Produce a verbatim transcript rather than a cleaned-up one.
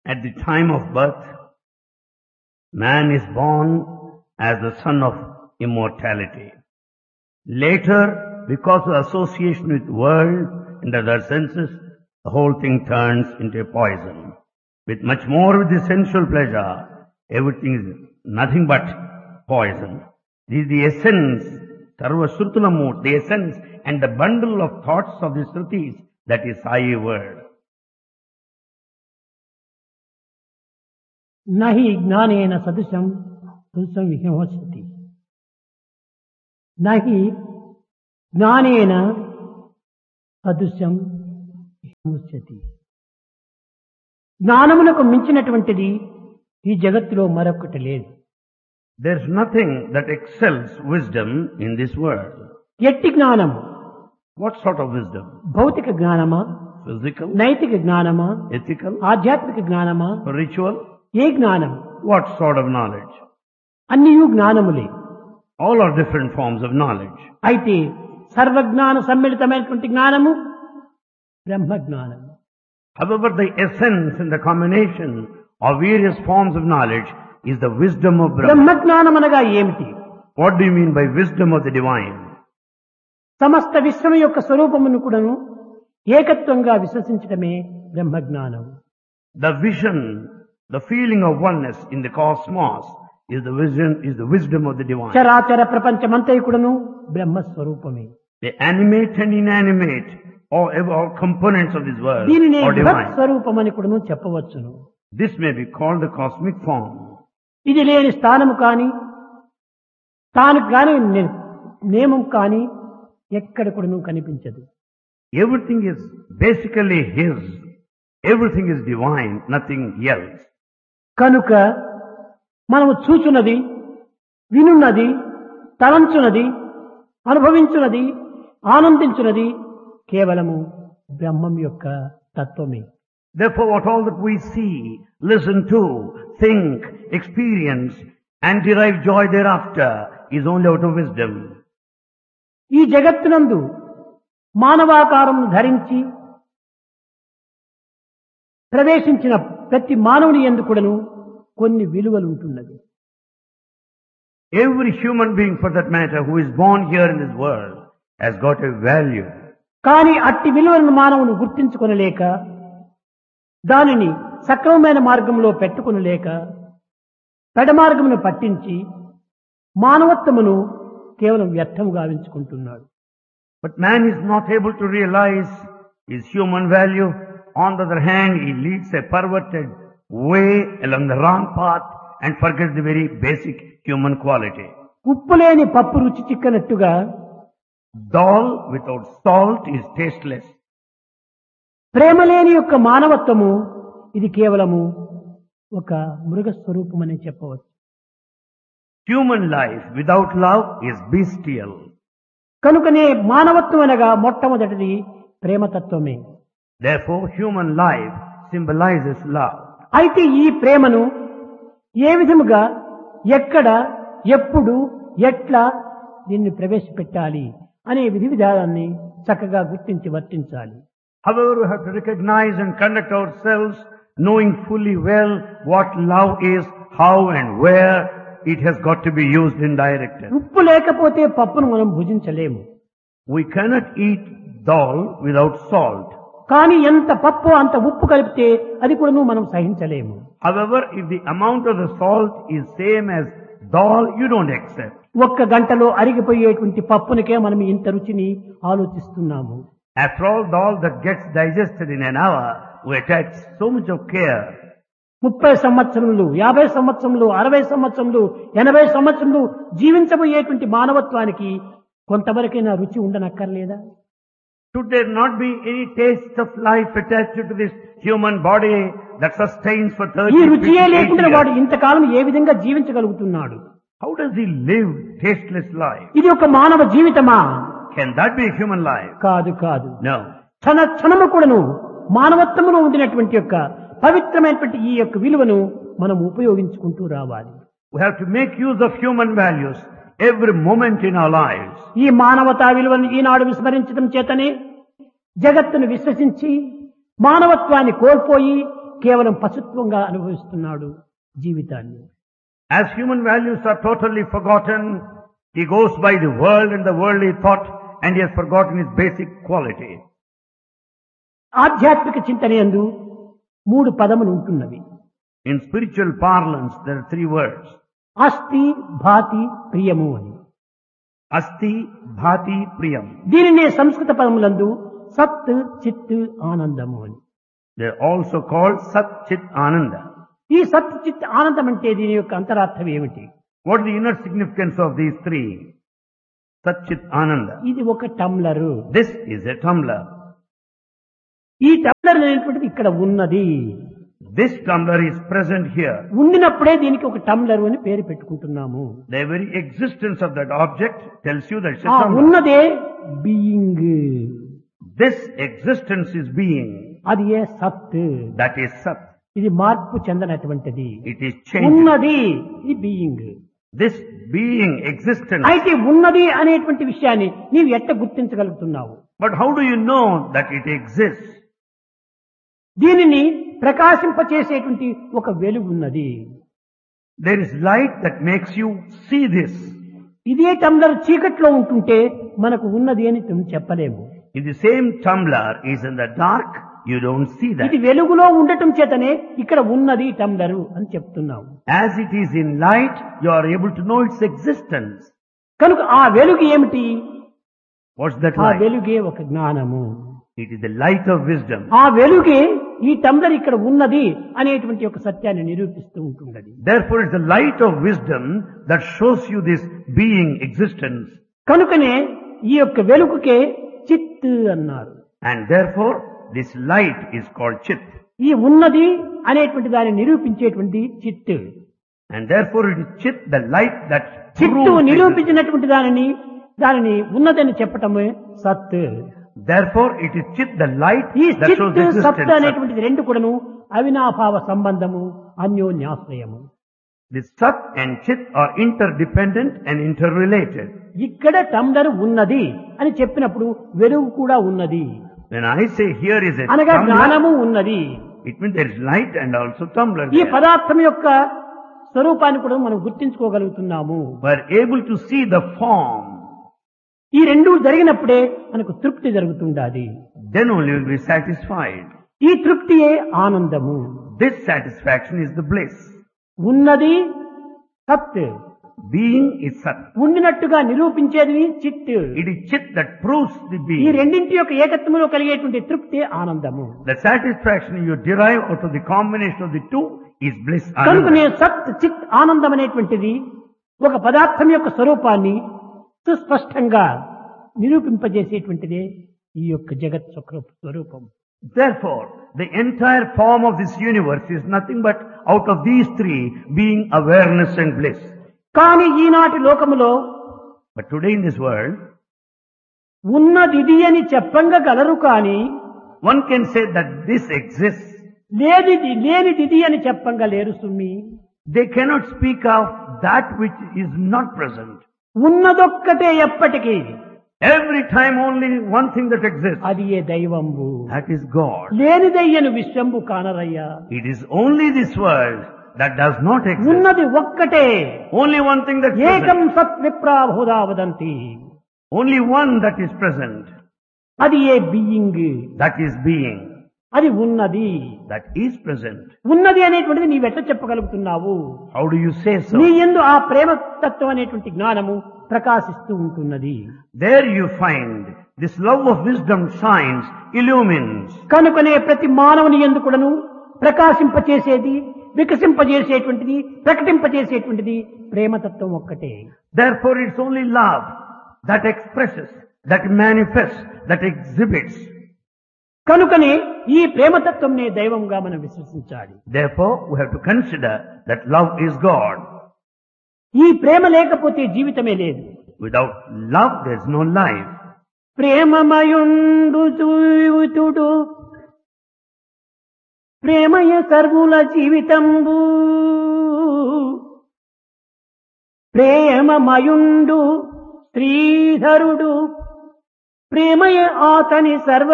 At the time of birth, man is born as the son of immortality. Later, because of association with world and other senses, the whole thing turns into a poison. With much more with the sensual pleasure, everything is nothing but poison. This is the essence, Sarva Shrutulamu, the essence and the bundle of thoughts of the Shrutis, that is Sai word. Nahi gnanena sadusam sadusam vihyamosati. Nahi జ్ఞానేన సదృశ్యం విముచ్యతి. జ్ఞానమునకు మించినటువంటిది ఈ జగత్తులో మరొకటి లేదు. There is nothing that excels wisdom in this world. ఎట్టి జ్ఞానము? What sort of wisdom? భౌతిక జ్ఞానమా, Physical, నైతిక జ్ఞానమా, ethical, ఆధ్యాత్మిక జ్ఞానమా, ritual? ఏ జ్ఞానం? What sort of knowledge? అన్నియు జ్ఞానములే. All are different forms of knowledge. అయితే సర్వజ్ఞాన సమ్మిళితమైనటువంటి జ్ఞానము బ్రహ్మ జ్ఞానము. However, the essence and the combination of various forms of knowledge is the wisdom of Brahma. బ్రహ్మ జ్ఞానం అనగా ఏమిటి? What do you mean by wisdom of the divine? సమస్త విశ్వం యొక్క స్వరూపమును కూడాను ఏకత్వంగా విశ్వసించడమే బ్రహ్మ జ్ఞానం. The vision, the feeling of oneness in the cosmos is the vision, is the wisdom of the divine. చరాచర ప్రపంచమంతయు కూడాను బ్రహ్మ స్వరూపమే. The animate and inanimate, all, all components of this world దీనినే are బృహత్ divine. స్వరూపమని కూడాను చెప్పవచ్చును. This may be called the cosmic form. ఇది లేని స్థానము కాని తాను కాని నియమం కాని ఎక్కడ కూడాను కనిపించదు. Everything is basically His. Everything is divine, nothing else. కనుక మనము చూచున్నది, వినున్నది, తలంచున్నది, అనుభవించున్నది, ఆనందించున్నది కేవలము బ్రహ్మం యొక్క తత్వమే. Therefore, what all that we see, listen to, think, experience, and derive joy thereafter is only out of wisdom. ఈ జగత్తునందు మానవాకారం ధరించి ప్రవేశించిన ప్రతి మానవుని యందు కూడాను కొన్ని విలువలు ఉంటున్నది. Every human being, for that matter, who is born here in this world has got a value. కానీ అట్టి విలువలను మానవుని గుర్తించుకొనలేక దానిని సక్రమమైన మార్గంలో పెట్టుకొనలేక పెడమార్గమును పట్టించి మానవత్వమును కేవలం వ్యర్థము గావించుకుంటున్నాడు. But man is not able to realize his human value. On the other hand, he leads a perverted way along the wrong path and forgets the very basic human quality. ఉప్పు లేని పప్పు రుచి చిక్కనట్టుగా Dal without salt is tasteless. ప్రేమ లేని యొక్క మానవత్వము ఇది కేవలము ఒక మృగ స్వరూపమని చెప్పవచ్చు. Human life without love is bestial. కనుకనే మానవత్వం అనగా మొట్టమొదటిది ప్రేమతత్వమే. Therefore, human life symbolizes love. అయితే ఈ ప్రేమను ఏ విధముగా, ఎక్కడ, ఎప్పుడు, ఎట్లా దీన్ని ప్రవేశపెట్టాలి అనే విధి విధానాన్ని చక్కగా గుర్తించి వర్తించాలి. However, we have to recognize and conduct ourselves knowing fully well what love is, how and where it has got to be used and directed. ఉప్పు లేకపోతే పప్పును మనం భుజించలేము. We cannot eat dal without salt. కానీ ఎంత పప్పు అంత ఉప్పు కలిపితే అది కూడా మనం సహించలేము. However, if the amount of the salt is same as dal, you don't accept. ఒక్క గంటలో అరిగిపోయేటువంటి పప్పునికే మనం ఇంత రుచిని ఆలోచిస్తున్నాము. After all, dal that gets digested in an hour, we attach so much of care. ముప్పై సంవత్సరములు, యాభై సంవత్సరములు, అరవై సంవత్సరములు, ఎనభై సంవత్సరములు జీవించబోయేటువంటి మానవత్వానికి కొంతవరకైనా రుచి ఉండనక్కర్లేదా? Should there not be any taste of life attached to this human body that sustains for thirty, ఈ fifty, రుచియే eighty లేకుండా వాడు years? ఇంతకాలం ఏ విధంగా జీవించగలుగుతున్నాడు? How does he live tasteless life? ఇది ఒక మానవ జీవితమా? Can that be a human life? కాదు కాదు. No. క్షణ క్షణము కూడాను మానవత్వములో ఉండినటువంటి యొక్క పవిత్రమైనటువంటి ఈ యొక్క విలువను మనం ఉపయోగించుకుంటూ రావాలి. We have to make use of human values every moment in our lives. ఈ మానవతా విలువను ఈనాడు విస్మరించడం చేతనే జగత్తును విశ్వసించి మానవత్వాన్ని కోల్పోయి కేవలం పశుత్వంగా అనుభవిస్తున్నాడు జీవితాన్ని. As human values are totally forgotten, he goes by the world and the worldly thought, and he has forgotten his basic quality. ఆధ్యాత్మిక చింతనయందు మూడు పదములు ఉంటున్నవి. In spiritual parlance, there are three words. అస్థి, భాతి, ప్రియము అని. Asti, Bhati, Priyam. దీనినే సంస్కృత పదములందు సత్, చిత్, ఆనందము అని. They are also called Sat, Chit, Ananda. ఈ సత్, చిత్, ఆనందం అంటే దీని యొక్క అంతరార్థం ఏమిటి? What is the inner significance of these three? Sat, Chit, Ananda. ఇది ఒక టంబ్లరు. This is a tumbler. ఈ టంబ్లర్ అనేటువంటిది ఇక్కడ ఉన్నది. This tumbler is present here. ఉండినప్పుడే దీనికి ఒక టంబ్లర్ అని పేరు పెట్టుకుంటున్నాము. The very existence of that object tells you that it's ఆ a tumbler. ఉన్నదే being. This existence is being. అది ఏ సత్. That is Sat. ఇది మార్పు చెందనటువంటిది. It is changing. ఉన్నది ఇది బీయింగ్. This being, existence. అయితే ఉన్నది అనేటువంటి విషయాన్ని నీవు ఎట్ట గుర్తించగలుగుతున్నావు? But how do you know that it exists? దీనిని ప్రకాశింపచేసేటువంటి ఒక వెలుగు ఉన్నది. There is light that makes you see this. ఇదే టంబ్లర్ చీకట్లో ఉంటుంటే మనకు ఉన్నది అని మనం చెప్పలేము. If the same tumbler is in the dark, you don't see that. ఇది వెలుగులో ఉండటం చేతనే ఇక్కడ ఉన్నది టంబ్లరు అని చెప్తున్నాము. As it is in light, you are able to know its existence. కనుక ఆ వెలుగు ఏమిటి? What's that ఆ light? వెలుగే ఒక జ్ఞానము. It is the light of wisdom. ఆ వెలుగే ఈ టంబ్లర్ ఇక్కడ ఉన్నది అనేటువంటి ఒక సత్యాన్ని నిరూపిస్తూ ఉంటున్నది. Therefore, it's the light of wisdom that shows you this being, existence. కనుకనే ఈ యొక్క వెలుగుకే చిత్ అన్నారు. And therefore, this light is called Chit. ఈ ఉన్నది అనేటువంటి దాన్ని నిరూపించేటువంటి చిత్. And therefore, it is Chit, the light that చిత్తు proves existence. నిరూపించినటువంటి దానిని దానిని ఉన్నదని చెప్పటమే సత్. Therefore, it is Chit, the light ఈ that shows చిత్, సత్ existence. అనేటువంటిది రెండు కూడాను అవినాభావ సంబంధము, అన్యోన్యాశ్రయము. The Sat and Chit are interdependent and interrelated. ఇక్కడ టంబ్లర్ ఉన్నది అని చెప్పినప్పుడు వెలుగు కూడా ఉన్నది. When I say here is a అనగా tumbler, జ్ఞానము ఉన్నది. it means there is light and also tumbler ఈ there. పదార్థం యొక్క స్వరూపాన్ని కూడా మనం గుర్తించుకోగలుగుతున్నాము. We are able to see the form. ఈ రెండు జరిగినప్పుడే మనకు తృప్తి జరుగుతుండాలి. Then only we will be satisfied. ఈ తృప్తియే ఆనందము. This satisfaction is the bliss. ఉన్నది సత్, Being is Sat. ఉండినట్టుగా నిరూపించేది చిత్. It is Chit that proves the ఈ being. రెండింటి యొక్క ఏకత్వంలో కలిగేటువంటి తృప్తి ఆనందము. The satisfaction you derive out of the combination of the two is bliss. కనుకనే Ananda. సత్, చిత్, ఆనందం అనేటువంటిది ఒక పదార్థం యొక్క స్వరూపాన్ని సుస్పష్టంగా నిరూపింపజేసేటువంటిదే ఈ యొక్క జగత్ స్వరూపం. Therefore, the entire form of this universe is nothing but out of these three being awareness and bliss. కానీ ఈనాటి లోకములో But today in this world, ఉన్నదిది అని చెప్పంగలరు కానీ one can say that this exists. లేనిది లేనిదిది అని చెప్పంగలేరు సుమ్మి. They cannot speak of that which is not present. ఉన్నదొక్కటే ఎప్పటికీ, Every time only one thing that exists. అది ఏ దైవంబు. That is God. లేనిదయ్యను విశ్వంబు కానరయ్యా. It is only this world that does not exist. ఉన్నది ఒక్కటే. Only one thing that is ఏకం present. సత్ విప్రాభూదా వదంతి. Only one that is present. అది ఏ being. That is being. అది ఉన్నది. That is present. ఉన్నది అనేటువంటిది నీవెట్ట చెప్పగలుగుతున్నావు? How do you say so? నీ యందు ఆ ప్రేమ తత్వం అనేటువంటి జ్ఞానము ప్రకాశిస్తూ ఉంటున్నది. There you find this love of wisdom shines, illumines. కనుకనే ప్రతి మానవుని యందు కూడాను ప్రకాశింపచేసేది, వికసింపజేసేటువంటిది, ప్రకటింపజేసేటువంటిది ప్రేమతత్వం ఒక్కటే. Therefore it's only love that expresses, that manifests, that exhibits. కనుకనే ఈ ప్రేమతత్వంనే దైవంగా మనం విశ్వసించాలి. Therefore we have to consider that love is God. ఈ ప్రేమ లేకపోతే జీవితమే లేదు. Without love there is no life. ప్రేమమయుండు జీవితుడు ప్రేమయ సర్వుల జీవితంబు. ప్రేమమయుండు శ్రీధరుడు ప్రేమయ ఆతని సర్వ